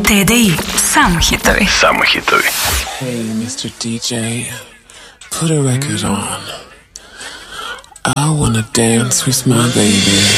TDI, samo hitovi. Samo hitovi. Hey, Mr. DJ, put a record on. I wanna dance with my baby.